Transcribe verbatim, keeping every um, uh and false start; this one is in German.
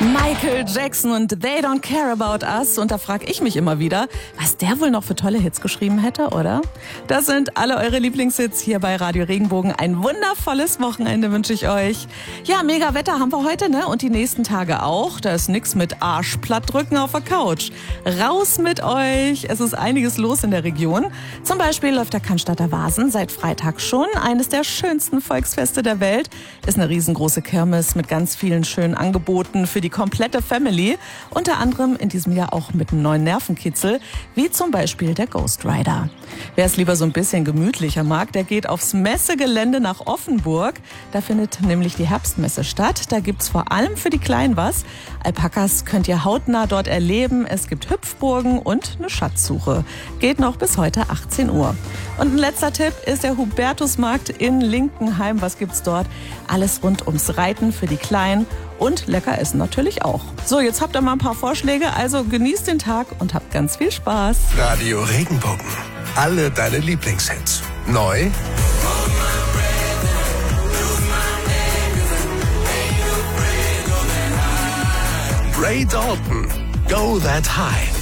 Michael Jackson und They Don't Care About Us. Und da frage ich mich immer wieder, was der wohl noch für tolle Hits geschrieben hätte, oder? Das sind alle eure Lieblingshits hier bei Radio Regenbogen. Ein wundervolles Wochenende wünsche ich euch. Ja, mega Wetter haben wir heute, ne? Und die nächsten Tage auch. Da ist nix mit Arschplattdrücken auf der Couch. Raus mit euch. Es ist einiges los in der Region. Zum Beispiel läuft der Cannstatter Vasen seit Freitag schon. Eines der schönsten Volksfeste der Welt. Ist eine riesengroße Kirmes mit ganz vielen schönen Angeboten für die komplette Family. Unter anderem in diesem Jahr auch mit einem neuen Nervenkitzel, wie zum Beispiel der Ghost Rider. Wer es lieber so ein bisschen gemütlicher mag, der geht aufs Messegelände nach Offenburg. Da findet nämlich die Herbstmesse statt. Da gibt's vor allem für die Kleinen was. Alpakas könnt ihr hautnah dort erleben. Es gibt Hüpfburgen und eine Schatzsuche. Geht noch bis heute achtzehn Uhr. Und ein letzter Tipp ist der Hubertusmarkt in Linkenheim. Was gibt's dort? Alles rund ums Reiten für die Kleinen und lecker essen natürlich auch. So, jetzt habt ihr mal ein paar Vorschläge. Also genießt den Tag und habt ganz viel Spaß. Radio Regenbogen. Alle deine Lieblingshits. Neu. Ray Dalton. Go That High.